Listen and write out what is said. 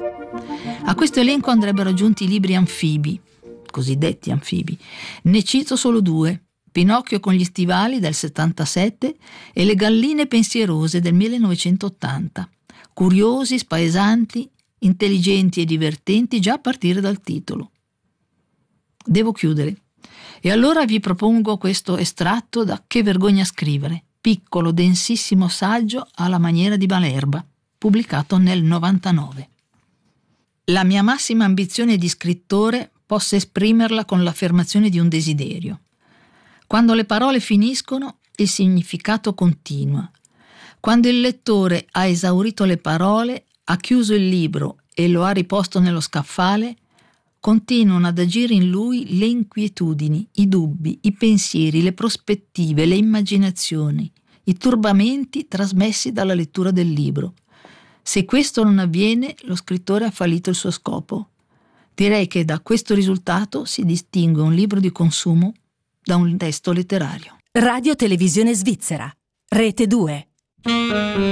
A questo elenco andrebbero aggiunti i libri anfibi, cosiddetti anfibi. Ne cito solo 2: Pinocchio con gli stivali del 77 e Le galline pensierose del 1980. Curiosi, spaesanti, intelligenti e divertenti già a partire dal titolo. Devo chiudere. E allora vi propongo questo estratto da Che vergogna scrivere, piccolo, densissimo saggio alla maniera di Malerba, pubblicato nel 99. La mia massima ambizione di scrittore posso esprimerla con l'affermazione di un desiderio. Quando le parole finiscono, il significato continua. Quando il lettore ha esaurito le parole, ha chiuso il libro e lo ha riposto nello scaffale, continuano ad agire in lui le inquietudini, i dubbi, i pensieri, le prospettive, le immaginazioni, i turbamenti trasmessi dalla lettura del libro. Se questo non avviene, lo scrittore ha fallito il suo scopo. Direi che da questo risultato si distingue un libro di consumo da un testo letterario. Radio Televisione Svizzera, Rete 2.